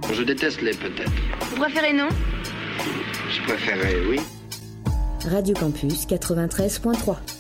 Je déteste les peut-être. Vous préférez non? Je préférerais oui. Radio Campus 93.3.